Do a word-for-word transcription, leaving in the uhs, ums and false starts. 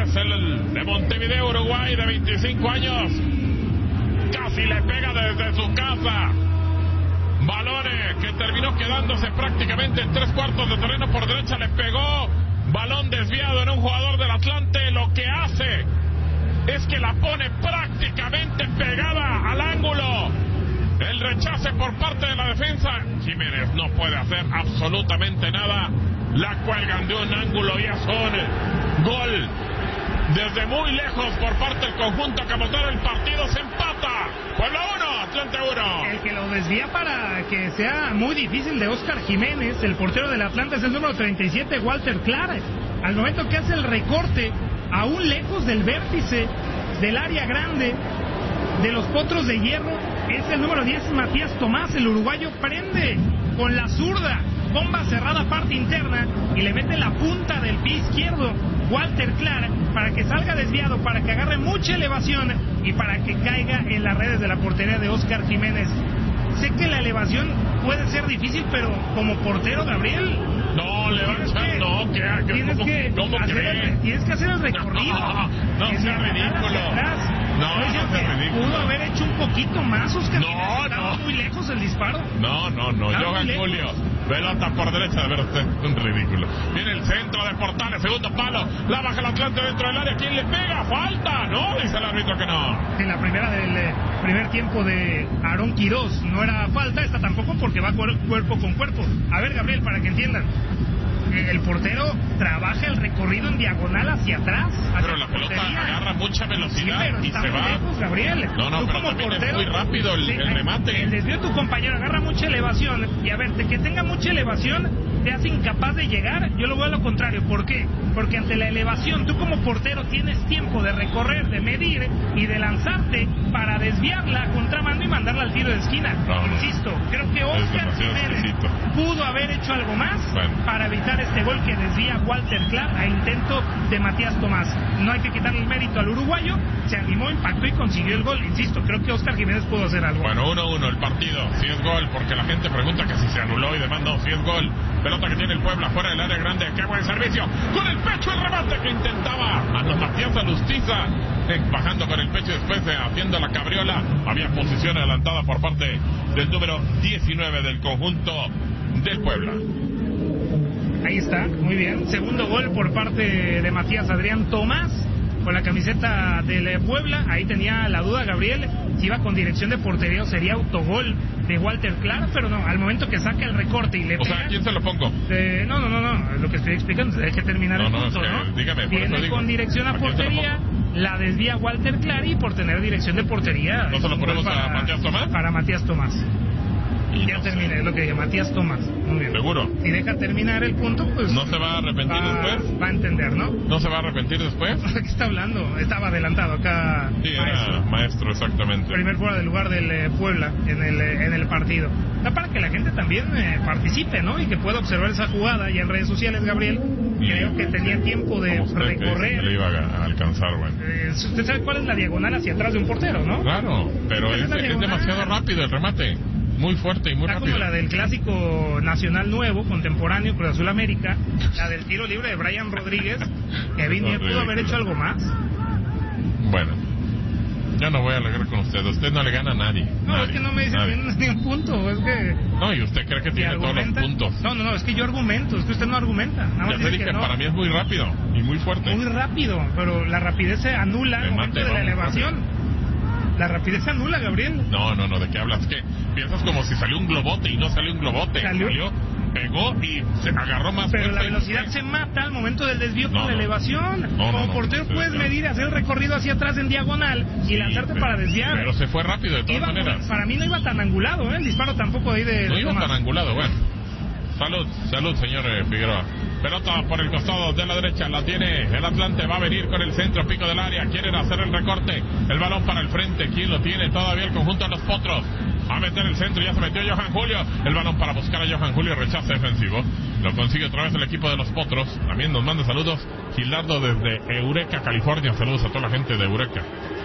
es el de Montevideo, Uruguay, de veinticinco años. Casi le pega desde su casa. Balones que terminó quedándose prácticamente en tres cuartos de terreno por derecha. Le pegó. Balón desviado en un jugador del Atlante. Lo que hace es que la pone prácticamente pegada al ángulo. El rechace por parte de la defensa. Jiménez no puede hacer absolutamente nada. La cuelgan de un ángulo y es un gol desde muy lejos por parte del conjunto que motor. El partido se empata. Puebla uno, Atlante uno. El que lo desvía para que sea muy difícil de Óscar Jiménez, el portero del Atlante, es el número treinta y siete, Walter Clark. Al momento que hace el recorte, aún lejos del vértice del área grande de los Potros de Hierro, es el número diez, Matías Tomás. El uruguayo prende con la zurda, bomba cerrada parte interna, y le mete la punta del pie izquierdo Walter Clark para que salga desviado, para que agarre mucha elevación y para que caiga en las redes de la portería de Óscar Jiménez. Sé que la elevación puede ser difícil, pero como portero, Gabriel, no le va a echar, no, que tienes que, ¿cómo hacer el, tienes que hacer el recorrido. No, no, no sea ridículo. No, no sea ridículo. Pudo haber hecho un poquito más, Óscar. No, Estaba no. muy lejos el disparo. No, no, no. Johan Julio, pelota por derecha, de ver usted, un ridículo. Viene el centro de Portales, segundo palo, la baja el Atlante dentro del área. ¿Quién le pega? Falta, ¿no? Dice el árbitro que no. En la primera del eh, primer tiempo de Aarón Quirós no era falta, esta tampoco, porque va cuerpo con cuerpo. A ver, Gabriel, para que entiendan, el portero trabaja el recorrido en diagonal hacia atrás. Hacia pero la pelota portería. Agarra mucha velocidad, sí, pero y está se muy va. Lejos, Gabriel. No, no, Tú pero como también portero, es muy rápido el, sí, el remate. El desvío de tu compañero agarra mucha elevación. Y a ver, de que tenga mucha elevación te hace incapaz de llegar. Yo lo veo a lo contrario. ¿Por qué? Porque ante la elevación, tú como portero tienes tiempo de recorrer, de medir y de lanzarte para desviarla a contramano y mandarla al tiro de esquina. No, Insisto, creo que Óscar Jiménez pudo haber hecho algo más bueno. para evitar este gol que desvía Walter Clark a intento de Matías Tomás. No hay que quitarle el mérito al uruguayo, se animó, impactó y consiguió el gol. Insisto, creo que Óscar Jiménez pudo hacer algo. Bueno, uno uno el partido, si es gol, porque la gente pregunta que si se anuló y demás, no, si es gol. Pelota que tiene el Puebla fuera del área grande, qué buen servicio, con el pecho el remate que intentaba a los Matías Alustiza, eh, bajando con el pecho después de haciendo la cabriola. Había posición adelantada por parte del número diecinueve del conjunto del Puebla. Ahí está, muy bien. Segundo gol por parte de Matías Adrián Tomás con la camiseta del Puebla. Ahí tenía la duda Gabriel si iba con dirección de portería o sería autogol de Walter Clark, pero no, al momento que saca el recorte y le o pega... O sea, ¿quién se lo pongo? Eh, no, no, no, no, es lo que estoy explicando, hay que terminar no, el punto, no, es que, ¿no? Dígame, Viene digo, con dirección a portería, la desvía Walter Clark y por tener dirección de portería... ¿No se lo ponemos para, a Matías Tomás? Para Matías Tomás. Y ya no terminé, es lo que diga Matías Tomás. Muy bien. ¿Seguro? Si deja terminar el punto, pues... ¿No se va a arrepentir va, después? Va a entender, ¿no? ¿No se va a arrepentir después? ¿De qué está hablando? Estaba adelantado acá. Sí, maestro. era maestro, exactamente. Primer fuera del lugar del eh, Puebla en el, eh, en el partido. Da para que la gente también eh, participe, ¿no? Y que pueda observar esa jugada. Y en redes sociales, Gabriel, y, creo que tenía tiempo de recorrer. Que le iba a alcanzar, bueno. Eh, usted sabe cuál es la diagonal hacia atrás de un portero, ¿no? Claro, pero es, es, es demasiado rápido el remate. Muy fuerte y muy Está rápido. Como la del clásico nacional nuevo, contemporáneo, Cruz Azul América, la del tiro libre de Brian Rodríguez. Kevin no, pudo haber hecho algo más. Bueno, yo no voy a alegar con usted. Usted no le gana a nadie. No, nadie, es que no me dice ni un punto. Es que. No, y usted cree que tiene todos los puntos. No, no, no, es que yo argumento. Es que usted no argumenta. Nada ya te dije que no. Para mí es muy rápido y muy fuerte. Muy rápido, pero la rapidez se anula al momento de la elevación. Rápido. La rapidez se anula, Gabriel. No, no, no, ¿de qué hablas? ¿Qué? Piensas como si salió un globote y no salió un globote. Salió, salió pegó y se agarró más pero fuerte. la velocidad se mata al momento del desvío no, con la no. elevación. No, como no, portero no, puedes no. medir, hacer el recorrido hacia atrás en diagonal y sí, lanzarte pero, para desviar. Pero se fue rápido de todas iba, maneras. Para mí no iba tan angulado, ¿eh? El disparo tampoco ahí de... No de iba Tomás. tan angulado, bueno. Salud, salud, señor eh, Figueroa. Pelota por el costado de la derecha, la tiene el Atlante, va a venir con el centro, pico del área, quieren hacer el recorte, el balón para el frente, ¿quién lo tiene? Todavía el conjunto de los Potros, va a meter el centro, ya se metió Johan Julio, el balón para buscar a Johan Julio, rechazo defensivo, lo consigue otra vez el equipo de los Potros, también nos manda saludos Gilardo desde Eureka, California, saludos a toda la gente de Eureka.